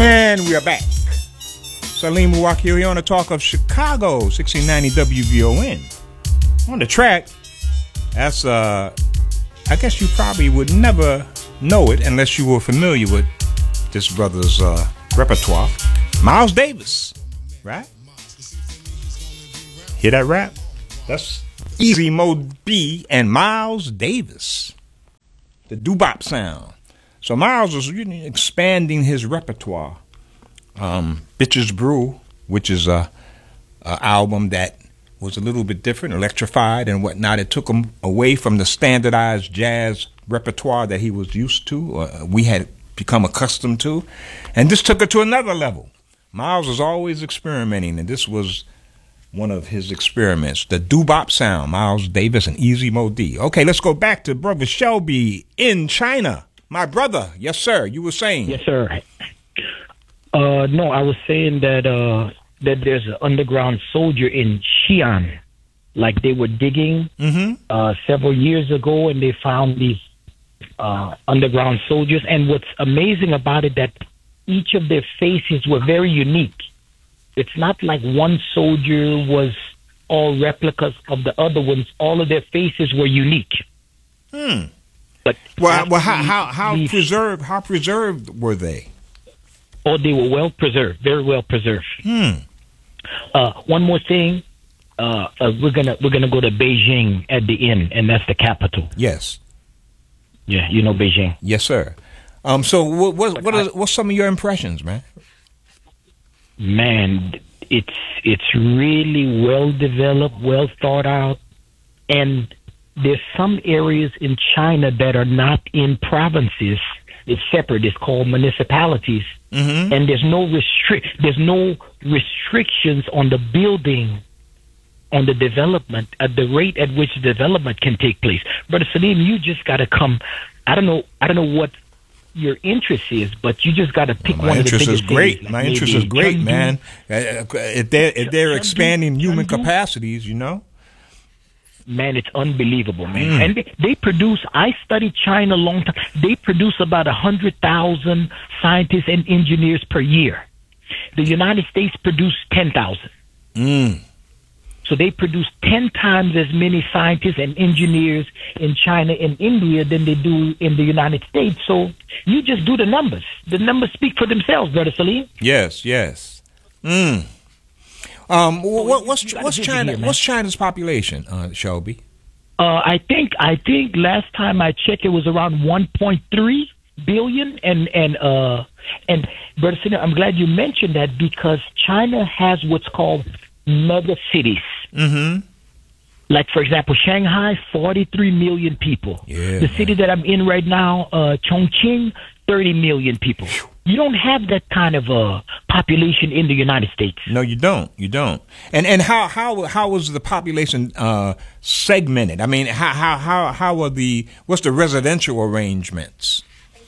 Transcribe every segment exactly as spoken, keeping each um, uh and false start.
And we are back. Salim Muwakil here on the Talk of Chicago, sixteen ninety W V O N. On the track, that's, uh, I guess you probably would never know it unless you were familiar with this brother's uh, repertoire. Miles Davis, right? Hear that rap? That's Easy Mo B and Miles Davis. The doo-bop sound. So Miles was really expanding his repertoire. Um, Bitches Brew, which is a, a album that was a little bit different, electrified and whatnot. It took him away from the standardized jazz repertoire that he was used to, uh, we had become accustomed to, and this took it to another level. Miles was always experimenting, and this was one of his experiments, the doo-bop sound, Miles Davis and Easy Mo D. Okay, let's go back to Brother Shelby in China. My brother, yes, sir, you were saying. Yes, sir. Uh, no, I was saying that uh, that there's an underground soldier in Xi'an. Like they were digging mm-hmm. uh, several years ago, and they found these uh, underground soldiers. And what's amazing about it, that each of their faces were very unique. It's not like one soldier was all replicas of the other ones. All of their faces were unique. Hmm. But well, well how how how these, preserved how preserved were they? Oh, they were well preserved, very well preserved. Hmm. Uh, one more thing, uh, uh, we're gonna we're gonna go to Beijing at the end, and that's the capital. Yes. Yeah, you know Beijing. Yes, sir. Um. So what what what are, what's some of your impressions, man? Man, it's it's really well developed, well thought out, and there's some areas in China that are not in provinces. It's separate. It's called municipalities, mm-hmm. and there's no restrict. There's no restrictions on the building, on the development, at the rate at which development can take place. Brother Salim, you just got to come. I don't know. I don't know what your interest is, but you just got to pick well, one of the biggest My interest is great. Things, like my interest is great, Chengdu. man. If they're if they're Chengdu, expanding human Chengdu. capacities, you know. Man, it's unbelievable, man. Mm. And they, they produce, I studied China a long time. They produce about one hundred thousand scientists and engineers per year. The United States produce ten thousand. Mm. So they produce ten times as many scientists and engineers in China and India than they do in the United States. So you just do the numbers. The numbers speak for themselves, Brother Salim. Yes, yes. Mm. Um, what, what's what's China? Here, what's China's population, uh, Shelby? Uh, I think I think last time I checked, it was around one point three billion. And and uh and Brother Salim, I'm glad you mentioned that, because China has what's called mega cities. Mm-hmm. Like, for example, Shanghai, forty-three million people. Yeah, the city that I'm in right now, uh, Chongqing, thirty million people. You don't have that kind of uh, population in the United States. No, you don't. You don't. And and how how how was the population uh, segmented? I mean, how how how how are the what's the residential arrangements?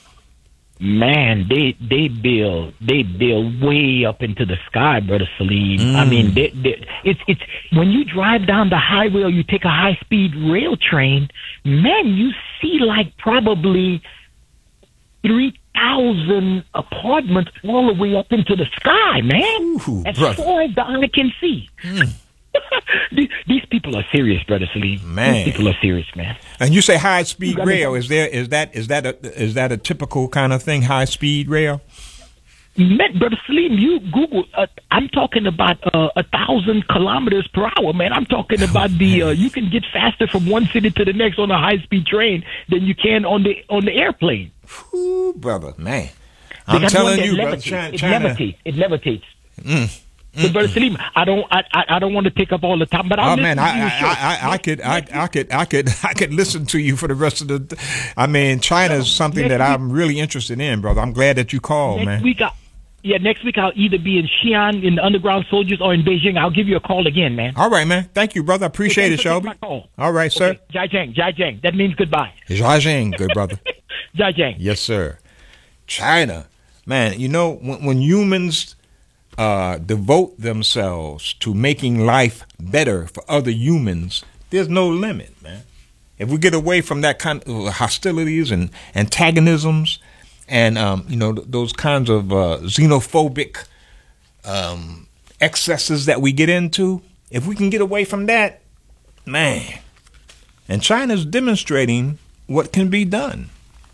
Man, they they build they build way up into the sky, Brother Salim. Mm. I mean, they, they, it's it's when you drive down the highway or you take a high speed rail train, man, you see like probably three thousand apartments all the way up into the sky, man. Ooh, as brother. far as the eye can see. Mm. these, these people are serious, Brother Salim. Man, these people are serious, man. And you say high speed gotta, rail? Is there is that is that a is that a typical kind of thing? High speed rail? Man, Brother Salim, you Google. Uh, I'm talking about uh, a thousand kilometers per hour, man. I'm talking about the. Uh, you can get faster from one city to the next on a high speed train than you can on the on the airplane. Ooh, brother, man. I'm telling you, brother, China, it China. levitates. It levitates. Mm. So, Brother Salim, I don't, I, I, I don't want to take up all the time, but I'll oh listen man, to I, you I, short. I, I, I could, I, I could, I could, I could listen to you for the rest of the. I mean, China is something next that week, I'm really interested in, brother. I'm glad that you called, next man. Week I, yeah, next week I'll either be in Xi'an in the underground soldiers or in Beijing. I'll give you a call again, man. All right, man. Thank you, brother. I appreciate hey, it, Shelby. All right, sir. Okay. Jai Zhang, Jai Zhang. That means goodbye. Jai Zhang, good brother. Jai Zhang. Yes, sir. China, man. You know when, when humans uh, devote themselves to making life better for other humans, there's no limit, man. If we get away from that kind of hostilities and antagonisms, and um, you know th- those kinds of uh, xenophobic um, excesses that we get into. If we can get away from that, man, and China's demonstrating what can be done.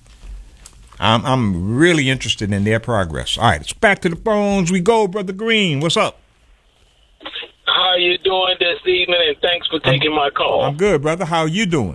I'm I'm really interested in their progress. All right, it's back to the phones we go, Brother Green. What's up? How you doing this evening? And thanks for taking I'm, my call. I'm good, brother. How are you doing?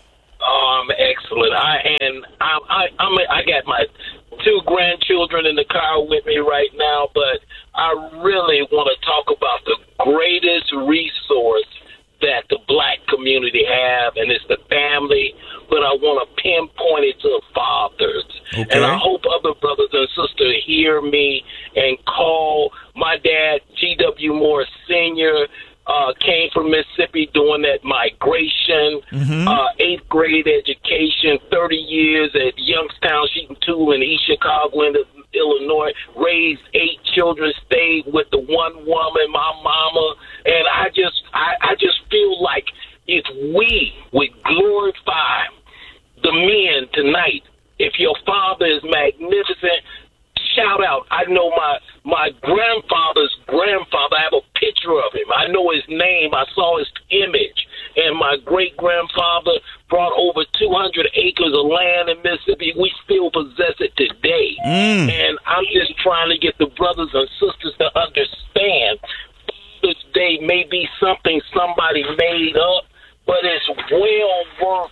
Oh, I'm excellent. I and I I I'm, I got my two grandchildren in the car with me right now, but I really want to talk about the greatest resource that the black community have, and it's the family. But I want to pinpoint it to fathers. Okay. And I hope other brothers and sisters hear me and call. My dad, G W Moore Senior, uh, came from Mississippi during that migration, mm-hmm. uh, eighth grade education, thirty years at Youngstown, Sheeton Tool in East Chicago, Illinois, raised eight children, stayed with the one woman, my mama, and I just, I, I just feel like if we would glorify the men tonight, if your father is magnificent, shout out. I know my my grandfather's grandfather. I have a picture of him. I know his name. I saw his image. And my great-grandfather brought over two hundred acres of land in Mississippi. We still possess it today. Mm. And I'm just trying to get the brothers and sisters to understand Father's Day may be something somebody made up, but it's well worth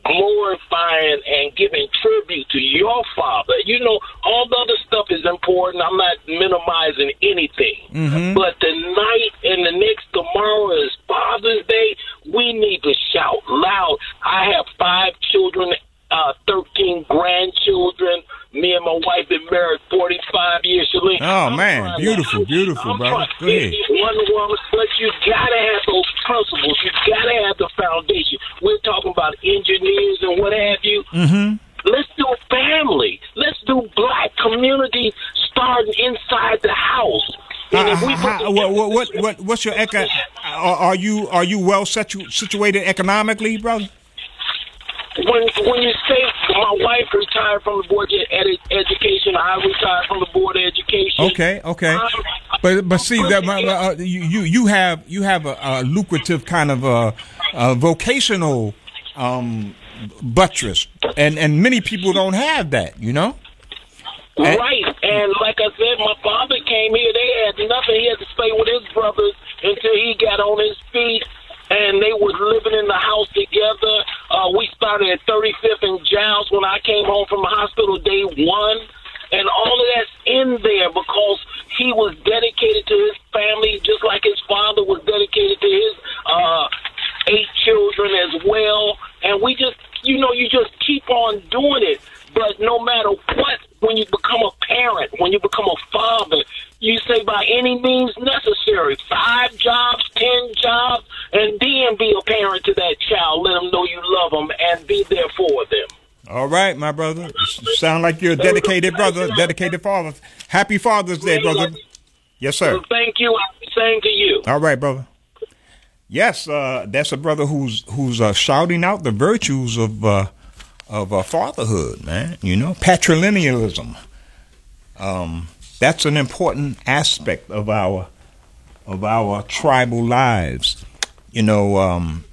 glorifying and giving tribute to your father. You know, all the other stuff is important. I'm not minimizing anything. Mm-hmm. But tonight and the next tomorrow is Father's Day. We need to shout loud. I have five children, uh, thirteen grandchildren. Me and my wife been married forty-five years. Shalene, oh, I'm man. Beautiful, beautiful, brother. Go ahead. One woman, but you got to have those principles. You got to have the foundation. We're talking about engineers and what have you. Mm-hmm. Let's do family. Let's do black community starting inside the house. And uh, if we how, what, what, what, what's your eco- are, are you are you well situ- situated economically, brother? When when you say my wife retired from the board of ed- education, I retired from the board of education. Okay, okay, um, but but see that uh, you you have you have a, a lucrative kind of a, a vocational um, buttress, and and many people don't have that, you know. Right, and like I said, my father came here. They had nothing. He had to stay with his brothers until he got on his feet. And they was living in the house together. Uh, we started at thirty-fifth and Giles when I came home from the hospital day one. And all of that's in there because he was dedicated to his family just like his father was dedicated to his uh, eight children as well. And we just, you know, you just keep on doing it. But no matter what, when you become a parent, when you become a father, you say by any means necessary, five jobs, ten jobs, and then be a parent to that child. Let them know you love them and be there for them. All right, my brother. You sound like you're a dedicated brother, dedicated father. Happy Father's Day, brother. Yes, sir. Well, thank you. Same to you. All right, brother. Yes, uh, that's a brother who's who's uh, shouting out the virtues of uh, of uh, fatherhood, man. You know, patrilinealism. Um, that's an important aspect of our of our tribal lives. You know, um,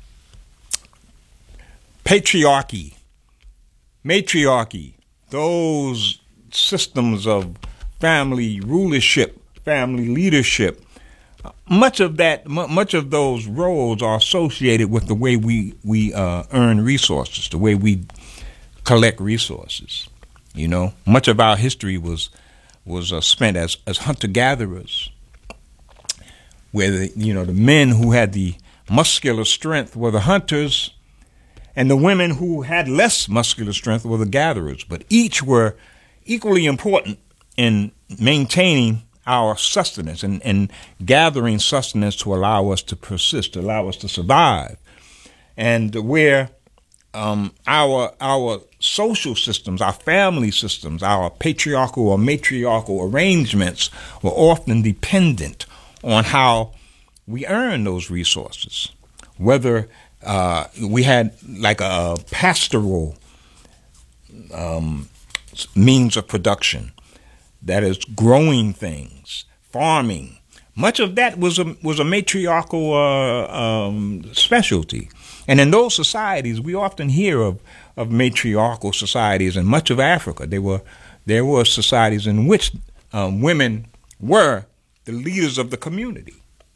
patriarchy, matriarchy, those systems of family rulership, family leadership. Much of that, much of those roles are associated with the way we we uh, earn resources, the way we collect resources. You know, much of our history was was uh, spent as as hunter gatherers, where the you know the men who had the muscular strength were the hunters, and the women who had less muscular strength were the gatherers. But each were equally important in maintaining our sustenance and, and gathering sustenance to allow us to persist, to allow us to survive. And where um, our our social systems, our family systems, our patriarchal or matriarchal arrangements were often dependent on how we earn those resources. Whether uh, we had like a pastoral um, means of production, that is growing things, farming. Much of that was a was a matriarchal uh, um, specialty, and in those societies, we often hear of, of matriarchal societies. In much of Africa, there were there were societies in which um, women were the leaders of the community.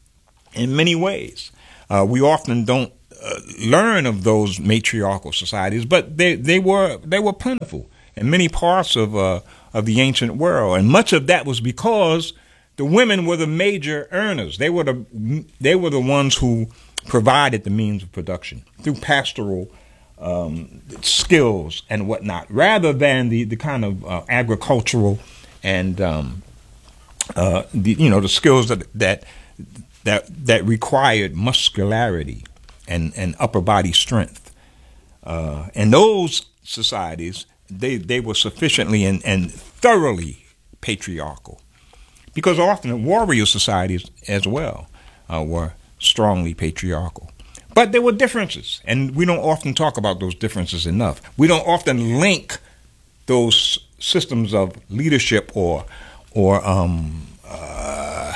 In many ways, uh, we often don't uh, learn of those matriarchal societies, but they they were they were plentiful in many parts of uh, of the ancient world, and much of that was because the women were the major earners. They were the they were the ones who provided the means of production through pastoral um, skills and whatnot, rather than the, the kind of uh, agricultural and um, uh, the, you know the skills that that that that required muscularity and, and upper body strength. Uh, and those societies, they they were sufficiently and, and thoroughly patriarchal. Because often warrior societies as well uh, were strongly patriarchal. But there were differences, and we don't often talk about those differences enough. We don't often link those systems of leadership or or um, uh,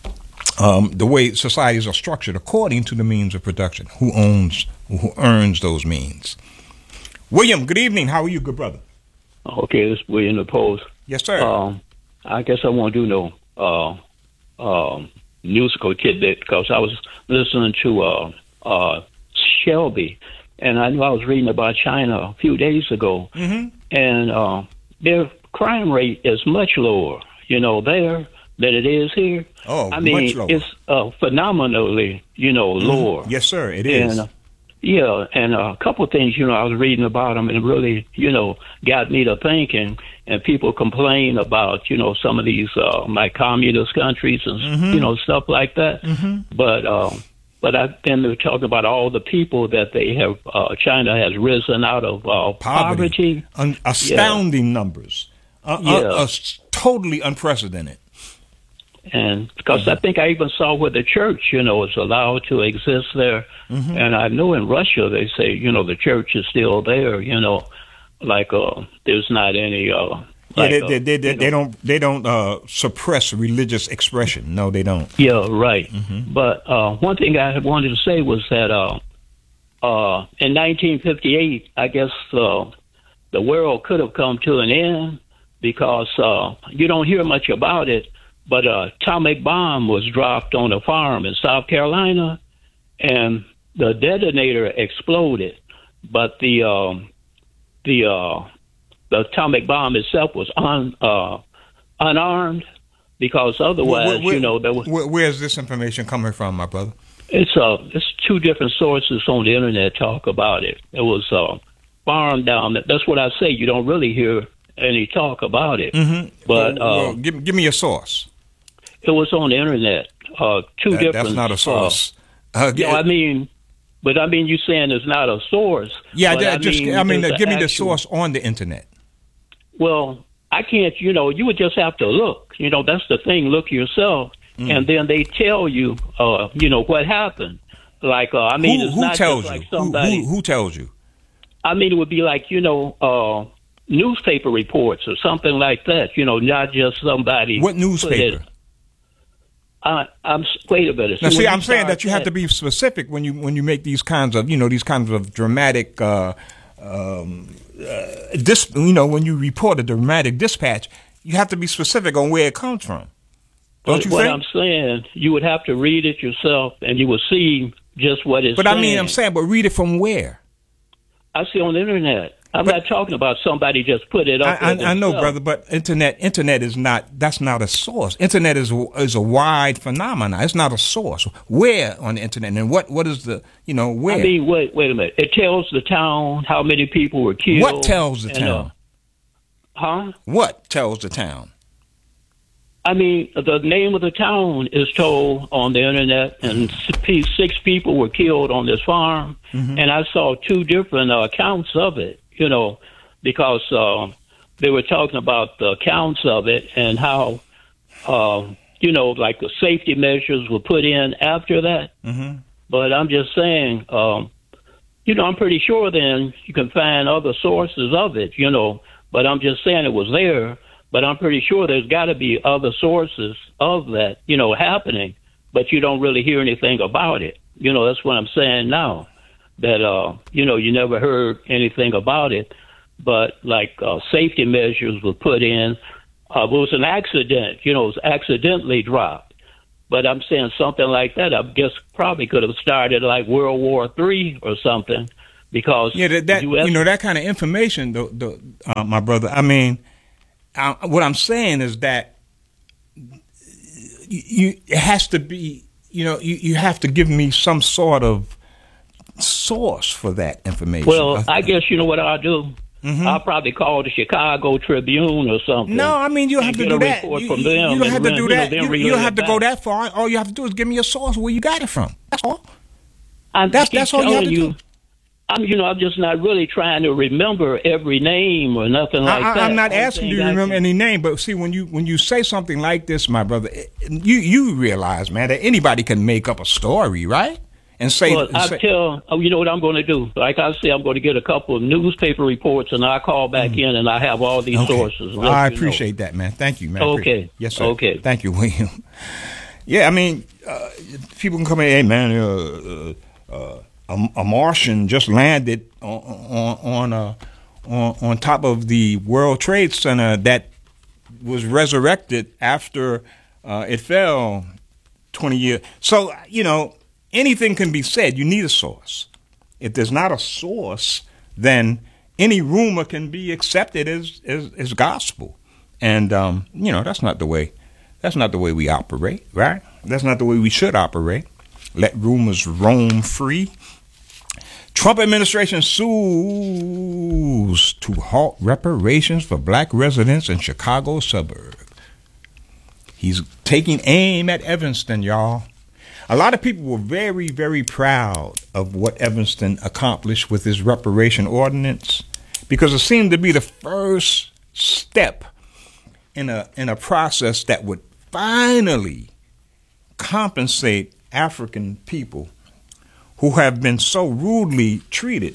um, the way societies are structured according to the means of production. Who owns, who earns those means? William, good evening. How are you, good brother? Okay, this is William the Post. Yes, sir. Um, I guess I won't do no uh, uh, musical tidbit because I was listening to uh, uh, Shelby, and I knew I was reading about China a few days ago, mm-hmm. and uh, their crime rate is much lower, you know, there than it is here. Oh, I mean, much lower. It's uh, phenomenally, you know, mm-hmm. lower. Yes, sir, it is. And, uh, yeah, and a couple of things, you know, I was reading about them, and it really, you know, got me to thinking. And people complain about, you know, some of these uh, like communist countries and mm-hmm. you know stuff like that. Mm-hmm. But um, but I, then they're talking about all the people that they have. Uh, China has risen out of uh, poverty, poverty. Un- astounding yeah. numbers, uh, yeah, uh, uh, totally unprecedented. And because mm-hmm. I think I even saw where the church, you know, is allowed to exist there. Mm-hmm. And I know in Russia they say, you know, the church is still there, you know. Like uh, there's not any. Uh, like, yeah, they, they, they, uh, they don't they don't uh, suppress religious expression. No, they don't. Yeah, right. Mm-hmm. But uh, one thing I wanted to say was that uh, uh, in nineteen fifty-eight, I guess uh, the world could have come to an end because uh, you don't hear much about it. But an atomic bomb was dropped on a farm in South Carolina, and the detonator exploded. But the um, The uh, the atomic bomb itself was un, uh, unarmed because otherwise, where, where, you know, there was. Where, where's this information coming from, my brother? It's uh, it's two different sources on the internet talk about it. It was uh, farm down. That's what I say. You don't really hear any talk about it. Mm-hmm. But well, well, uh, give give me a source. It was on the internet. Uh, two that, different. That's not a source. Uh, uh, you know, I mean. But I mean, you saying it's not a source. Yeah, I just mean, I mean, uh, give me actual, the source on the internet. Well, I can't. You know, you would just have to look. You know, that's the thing. Look yourself, mm. and then they tell you, uh, you know, what happened. Like, uh, I mean, who, it's who not tells just you? like somebody. Who, who, who tells you? I mean, it would be like, you know, uh, newspaper reports or something like that. You know, not just somebody. What newspaper? Uh, I'm wait a minute. Now, see, I'm saying that you have to be specific when you when you make these kinds of you know these kinds of dramatic, uh, um, uh, dis, you know, when you report a dramatic dispatch, you have to be specific on where it comes from. Don't but you what think? I'm saying, you would have to read it yourself, and you will see just what it's. But saying. I mean, I'm saying, but read it from where? I see on the internet. I'm but, not talking about somebody just put it up. I, I, I know, brother, but internet, internet is not. That's not a source. Internet is is a wide phenomenon. It's not a source. Where on the internet, and what what is the you know where? I mean, wait, wait a minute. It tells the town how many people were killed. What tells the and, town? Uh, huh? What tells the town? I mean, the name of the town is told on the internet, and six people were killed on this farm. Mm-hmm. And I saw two different uh, accounts of it. You know, because uh, they were talking about the accounts of it and how, uh, you know, like the safety measures were put in after that. Mm-hmm. But I'm just saying, um, you know, I'm pretty sure then you can find other sources of it, you know, But I'm just saying it was there. But I'm pretty sure there's got to be other sources of that, you know, happening. But you don't really hear anything about it. You know, that's what I'm saying now. That, uh, you know, you never heard anything about it. But like uh, safety measures were put in. Uh, it was an accident, you know, it was accidentally dropped. But I'm saying something like that, I guess probably could have started like World War Three or something, because yeah, that, that U S you know that kind of information, the, the, uh, my brother. I mean, I, what I'm saying is that you, you it has to be, you know, you, you have to give me some sort of source for that information. Well, I guess you know what I'll do. Mm-hmm. I'll probably call the Chicago Tribune or something. No, I mean, you don't have to do that. You, from you, them you don't have to do that. You, know, you, you don't have to go that far. All you have to do is give me a source where you got it from. That's all. I'm that's that's all you have to you, do. I'm, you know, I'm just not really trying to remember every name or nothing like I, I, that. I'm not asking you to remember any name, but see, when you when you say something like this, my brother, you you realize, man, that anybody can make up a story, right? And say, well, I say, tell oh, you know what I'm going to do. Like I say, I'm going to get a couple of newspaper reports, and I call back mm. in, and I have all these okay. sources. I appreciate know. that, man. Thank you, man. Okay. Yes, sir. Okay. Thank you, William. Yeah, I mean, uh, people can come in, hey, man, uh, uh, a, a Martian just landed on on on, uh, on on top of the World Trade Center that was resurrected after uh, it fell twenty years. So, you know, anything can be said. You need a source. If there's not a source, then any rumor can be accepted as as, as gospel. And um, you know, that's not the way. That's not the way we operate, right? That's not the way we should operate. Let rumors roam free. Trump administration sues to halt reparations for black residents in Chicago suburb. He's taking aim at Evanston, y'all. A lot of people were very, very proud of what Evanston accomplished with his reparation ordinance, because it seemed to be the first step in a in a process that would finally compensate African people who have been so rudely treated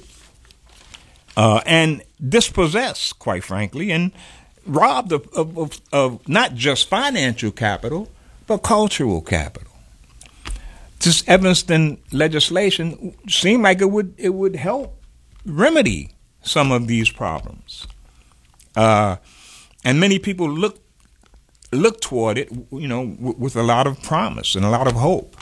uh, and dispossessed, quite frankly, and robbed of, of, of, of not just financial capital, but cultural capital. This Evanston legislation seemed like it would it would help remedy some of these problems, uh, and many people look look toward it, you know, w- with a lot of promise and a lot of hope,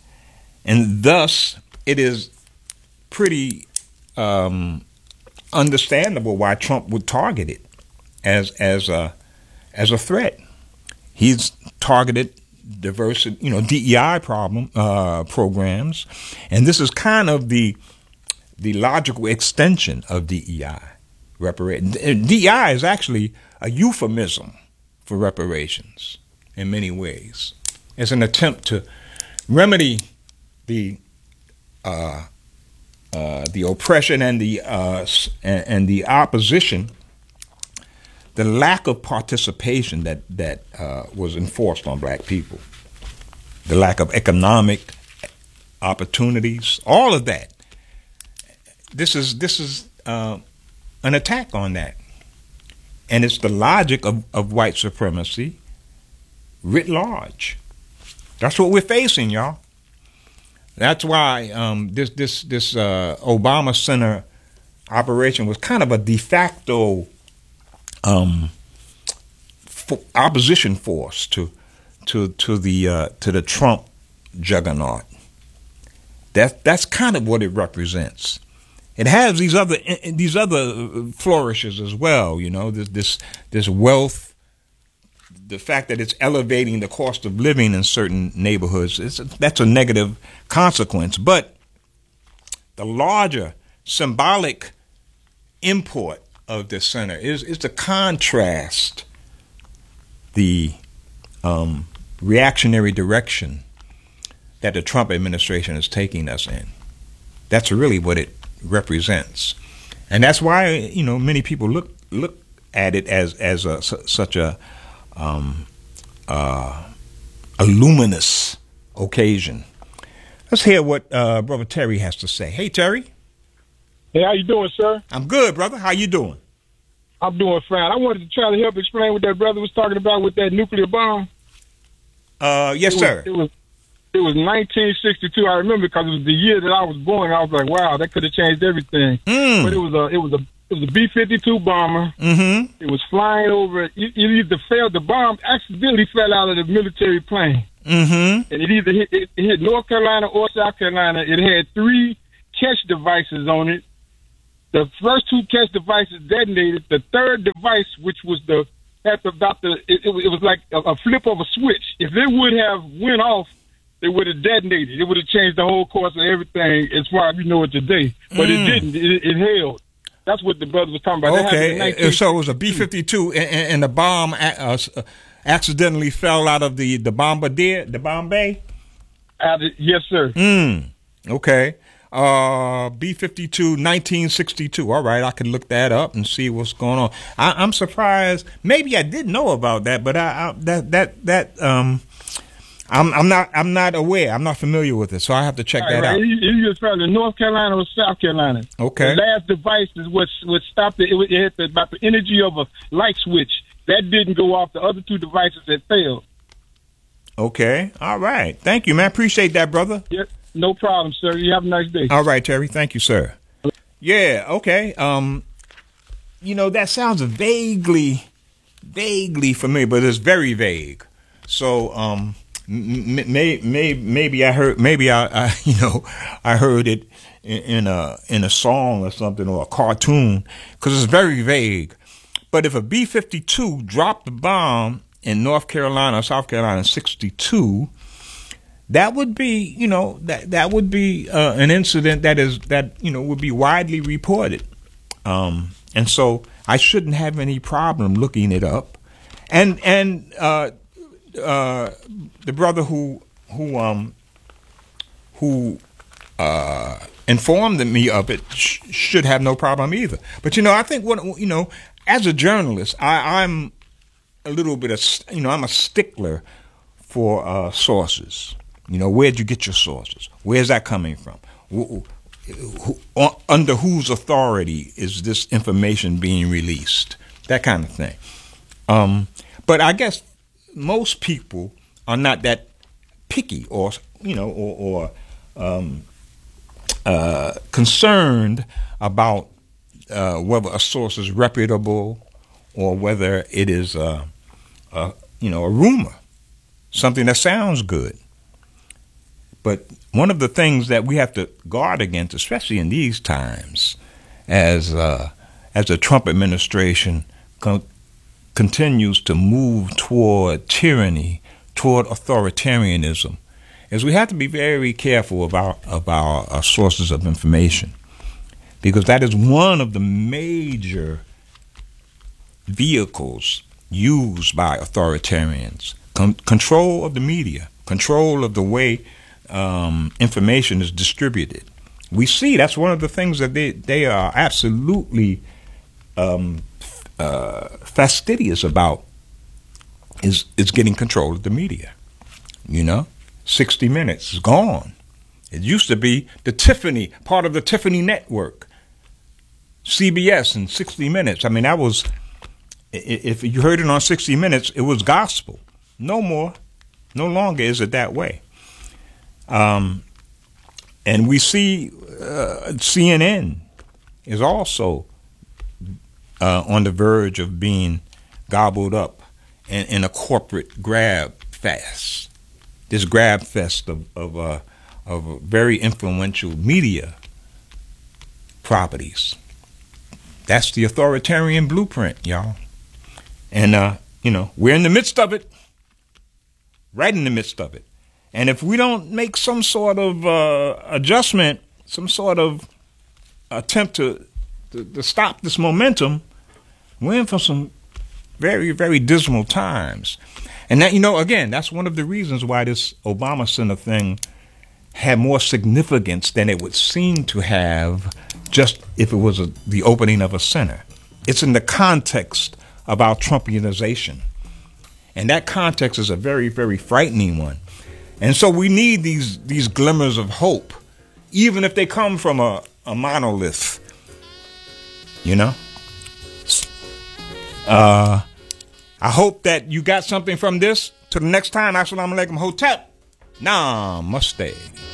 and thus it is pretty um, understandable why Trump would target it as as a as a threat. He's targeted diversity, you know, D E I problem uh, programs, and this is kind of the the logical extension of D E I. Reparation. D E I is actually a euphemism for reparations in many ways. It's an attempt to remedy the uh, uh, the oppression and the uh, and, and the opposition, the lack of participation that that uh, was enforced on black people, the lack of economic opportunities, all of that. This is this is uh, an attack on that, and it's the logic of, of white supremacy writ large. That's what we're facing, y'all. That's why um, this this this uh, Obama Center operation was kind of a de facto um, fo- opposition force to to to the uh, to the Trump juggernaut. That that's kind of what it represents. It has these other these other flourishes as well. You know, this this this wealth. The fact that it's elevating the cost of living in certain neighborhoods, it's, that's a negative consequence. But the larger symbolic import of this center is, is to contrast the um, reactionary direction that the Trump administration is taking us in. That's really what it represents. And that's why, you know, many people look look at it as, as a, such a Um, uh, a luminous occasion. Let's hear what uh, Brother Terry has to say. Hey, Terry. Hey, how you doing, sir? I'm good, brother. How you doing? I'm doing fine. I wanted to try to help explain what that brother was talking about with that nuclear bomb. Uh, yes, it sir. Was, it was it was nineteen sixty-two. I remember because it was the year that I was born. I was like, wow, that could have changed everything. Mm. But it was a it was a it was a B fifty-two bomber. Mm-hmm. It was flying over. It, it either fell. The bomb accidentally fell out of the military plane. Mm-hmm. And it either hit, it, it hit North Carolina or South Carolina. It had three catch devices on it. The first two catch devices detonated. The third device, which was the at the about the, it, it, it was like a, a flip of a switch. If it would have went off, it would have detonated. It would have changed the whole course of everything as far as we know it today. But mm. it didn't. It, it held. That's what the brother was talking about. Okay, so it was a B fifty-two, and, and the bomb uh, accidentally fell out of the the bombardier, the Bombay. Out of, yes, sir. Mm. Okay. Uh, B fifty-two, nineteen sixty-two. All right, I can look that up and see what's going on. I, I'm surprised. Maybe I did know about that, but I, I that that that um, I'm I'm not I'm not aware. I'm not familiar with it, so I have to check right, that right. out. It was from North Carolina or South Carolina. Okay. The last device is what what stopped it. It, it had the, about the energy of a light switch that didn't go off. The other two devices that failed. Okay. All right. Thank you, man. Appreciate that, brother. Yep. No problem, sir. You have a nice day. All right, Terry. Thank you, sir. Yeah, okay. Um, you know, that sounds vaguely, vaguely familiar, but it's very vague. So, um, m- may, may, maybe I heard, maybe I, I, you know, I heard it in, in a in a song or something or a cartoon because it's very vague. But if a B fifty-two dropped the bomb in North Carolina, South Carolina, in sixty-two. That would be, you know, that that would be uh, an incident that is that you know would be widely reported, um, and so I shouldn't have any problem looking it up. And and uh, uh, the brother who who um who uh, informed me of it sh- should have no problem either. But you know, I think what you know, as a journalist, I, I'm a little bit of you know I'm a stickler for uh, sources. You know, where'd you get your sources? Where's that coming from? Who, who, under whose authority is this information being released? That kind of thing. Um, but I guess most people are not that picky or, you know, or, or um, uh, concerned about uh, whether a source is reputable or whether it is, uh, a, you know, a rumor, something that sounds good. But one of the things that we have to guard against, especially in these times, as uh, as the Trump administration con- continues to move toward tyranny, toward authoritarianism, is we have to be very careful about, about our sources of information, because that is one of the major vehicles used by authoritarians. Con- control of the media, control of the way Um, information is distributed. We see that's one of the things that they, they are absolutely um, uh, fastidious about is is getting control of the media. You know, sixty minutes is gone. It used to be the Tiffany, part of the Tiffany network, C B S and sixty minutes. I mean, that was, if you heard it on sixty minutes, it was gospel. No more, no longer is it that way. Um, and we see uh, C N N is also uh, on the verge of being gobbled up in, in a corporate grab fest. This grab fest of of, uh, of very influential media properties. That's the authoritarian blueprint, y'all. And uh, you know, we're in the midst of it, right in the midst of it. And if we don't make some sort of uh, adjustment, some sort of attempt to, to to stop this momentum, we're in for some very, very dismal times. And that, you know, again, that's one of the reasons why this Obama Center thing had more significance than it would seem to have just if it was a, the opening of a center. It's in the context of our Trumpianization. And that context is a very, very frightening one. And so we need these these glimmers of hope, even if they come from a, a monolith, you know? Uh, I hope that you got something from this. Till the next time, Assalamu alaikum hotep. Namaste.